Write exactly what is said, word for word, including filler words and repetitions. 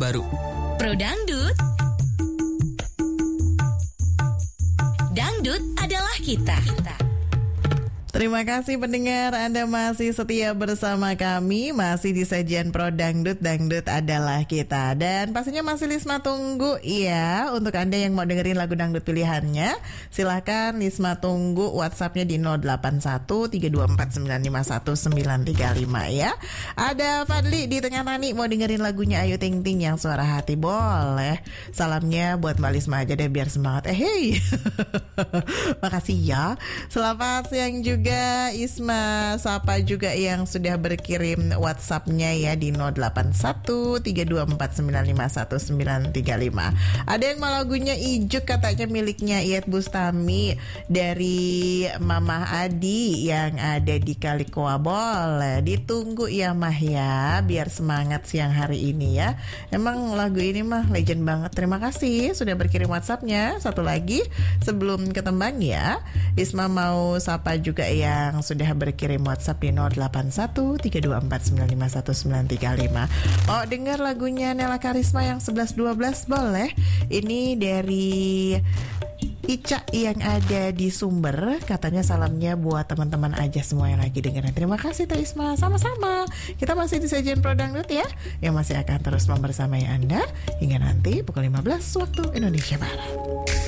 terbaru. Pro Dangdut. Dangdut adalah kita. Terima kasih pendengar, Anda masih setia bersama kami, masih di sajian Pro Dangdut, Dangdut adalah kita. Dan pastinya masih Lisma tunggu ya, untuk Anda yang mau dengerin lagu dangdut pilihannya, silahkan Lisma tunggu WhatsAppnya di nol delapan satu tiga dua empat sembilan lima satu sembilan tiga lima ya. Ada Fadli di Tengah Tani mau dengerin lagunya Ayu Ting Ting yang suara hati, boleh. Salamnya buat Mbak Lisma aja deh biar semangat. Eh hey, makasih ya. Selamat siang juga juga Isma, sapa juga yang sudah berkirim WhatsApp-nya ya di nol delapan satu tiga dua empat sembilan lima satu sembilan tiga lima. Ada yang mau lagunya Ijuk katanya miliknya Iyet Bustami dari Mama Adi yang ada di Kalikoa, boleh ditunggu ya Mah ya, biar semangat siang hari ini ya. Emang lagu ini mah legend banget. Terima kasih sudah berkirim WhatsApp-nya. Satu lagi sebelum ketembang ya, Isma mau sapa juga yang sudah berkirim WhatsApp di nol delapan satu tiga dua empat sembilan lima satu sembilan tiga lima. Oh, dengar lagunya Nela Karisma yang sebelas dua belas boleh. Ini dari Ica yang ada di Sumber, katanya salamnya buat teman-teman aja semua yang lagi dengerin. Terima kasih Teh Isma, sama-sama. Kita masih di sajian Pro Dangdut ya, yang masih akan terus membersamai Anda hingga nanti pukul lima belas waktu Indonesia Barat.